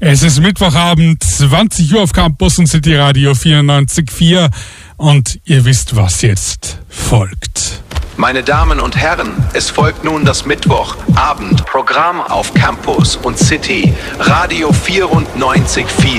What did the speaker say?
Es ist Mittwochabend, 20 Uhr auf Campus und City Radio 94.4 und ihr wisst, was jetzt folgt. Meine Damen und Herren, es folgt nun das Mittwochabendprogramm auf Campus und City Radio 94.4.